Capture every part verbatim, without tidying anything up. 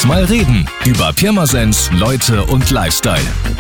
Lass mal reden über Pirmasens, Leute und Lifestyle.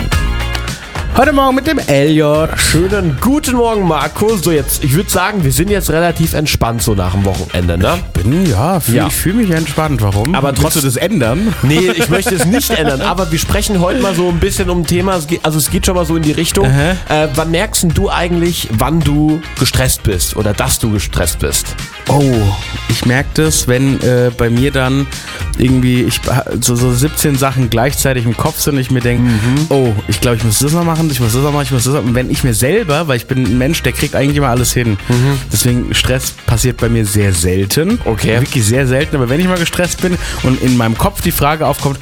Heute Morgen mit dem Elliot. Schönen guten Morgen, Marco. So, jetzt, ich würde sagen, wir sind jetzt relativ entspannt so nach dem Wochenende, ne? Bin, ja, fühl, Ja. ich fühle mich entspannt. Warum? Aber Willst du das ändern? Nee, ich möchte es nicht ändern, aber wir sprechen heute mal so ein bisschen um ein Thema, es geht- also es geht schon mal so in die Richtung. Äh, wann merkst denn du eigentlich, wann du gestresst bist oder dass du gestresst bist? Oh, ich merke das, wenn äh, bei mir dann irgendwie ich, so, so siebzehn Sachen gleichzeitig im Kopf sind und ich mir denke, oh, ich glaube, ich muss das noch machen, ich muss das noch machen, ich muss das noch machen. Und wenn ich mir selber, weil ich bin ein Mensch, der kriegt eigentlich immer alles hin. Deswegen, Stress passiert bei mir sehr selten. Okay. Wirklich sehr selten, aber wenn ich mal gestresst bin und in meinem Kopf die Frage aufkommt,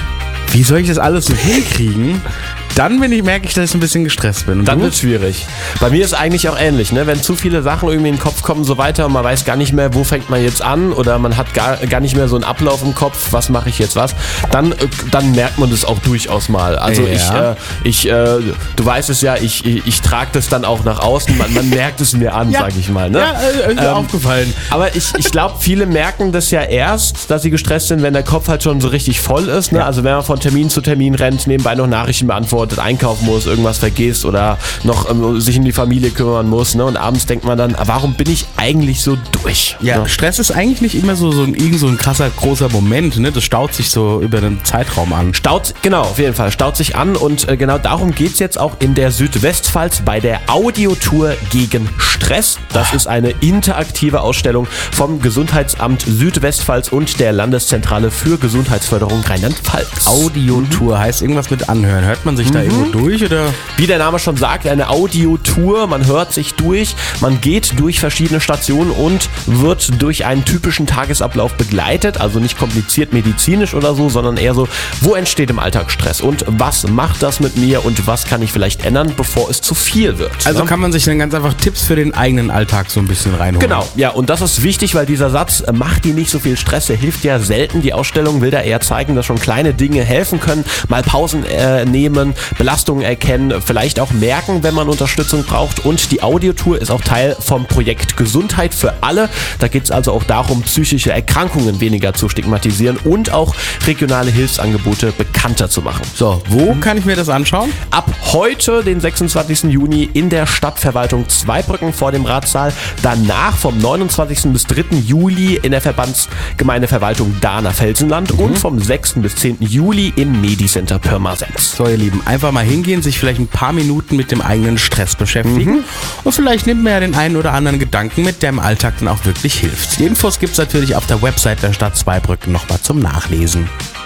wie soll ich das alles so hinkriegen? Dann bin ich, merke ich, dass ich ein bisschen gestresst bin. Und Dann du? wird es schwierig. Bei mir ist eigentlich auch ähnlich, ne? Wenn zu viele Sachen irgendwie in den Kopf kommen, so weiter, und man weiß gar nicht mehr, wo fängt man jetzt an, oder man hat gar, gar nicht mehr so einen Ablauf im Kopf, was mache ich jetzt was, dann, äh, dann merkt man das auch durchaus mal. Also Ja. ich, äh, ich äh, du weißt es ja, ich, ich, ich trage das dann auch nach außen, man, man merkt es mir an, Ja. sag ich mal. Ne? Ja, äh, ist mir Ähm, aufgefallen. Aber ich, ich glaube, viele merken das ja erst, dass sie gestresst sind, wenn der Kopf halt schon so richtig voll ist. Ne? Ja. Also wenn man von Termin zu Termin rennt, nebenbei noch Nachrichten beantwortet, einkaufen muss, irgendwas vergisst oder noch ähm, sich um die Familie kümmern muss. Ne? Und abends denkt man dann, warum bin ich eigentlich so durch? Ja, Ne? Stress ist eigentlich nicht immer so, so, ein, irgend so ein krasser, großer Moment. Ne? Das staut sich so über einen Zeitraum an. Staut, genau, auf jeden Fall, staut sich an, und äh, genau darum geht es jetzt auch in der Südwestpfalz bei der Audiotour gegen Stress. Das ist eine interaktive Ausstellung vom Gesundheitsamt Südwestpfalz und der Landeszentrale für Gesundheitsförderung Rheinland-Pfalz. Audiotour heißt irgendwas mit anhören. Hört man sich da irgendwo durch oder? Wie der Name schon sagt, eine Audiotour, man hört sich durch, man geht durch verschiedene Stationen und wird durch einen typischen Tagesablauf begleitet, also nicht kompliziert medizinisch oder so, sondern eher so, wo entsteht im Alltag Stress und was macht das mit mir und was kann ich vielleicht ändern, bevor es zu viel wird. Also ne? kann man sich dann ganz einfach Tipps für den eigenen Alltag so ein bisschen reinholen. Genau, ja, und das ist wichtig, weil dieser Satz, äh, macht dir nicht so viel Stress, der hilft ja selten. Die Ausstellung will da eher zeigen, dass schon kleine Dinge helfen können, mal Pausen äh, nehmen, Belastungen erkennen, vielleicht auch merken, wenn man Unterstützung braucht. Und die Audiotour ist auch Teil vom Projekt Gesundheit für alle. Da geht es also auch darum, psychische Erkrankungen weniger zu stigmatisieren und auch regionale Hilfsangebote bekannter zu machen. So, wo kann ich mir das anschauen? Ab heute, den sechsundzwanzigsten Juni, in der Stadtverwaltung Zweibrücken vor dem Ratssaal. Danach vom neunundzwanzigsten bis dritten Juli in der Verbandsgemeindeverwaltung Dahner-Felsenland und vom sechsten bis zehnten Juli im Medicenter Pirmasens. So, ihr Lieben, einfach mal hingehen, sich vielleicht ein paar Minuten mit dem eigenen Stress beschäftigen und vielleicht nimmt man ja den einen oder anderen Gedanken mit, der im Alltag dann auch wirklich hilft. Die Infos gibt's natürlich auf der Website der Stadt Zweibrücken nochmal zum Nachlesen.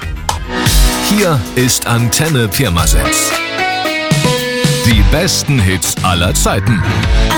Hier ist Antenne Pirmasens. Die besten Hits aller Zeiten.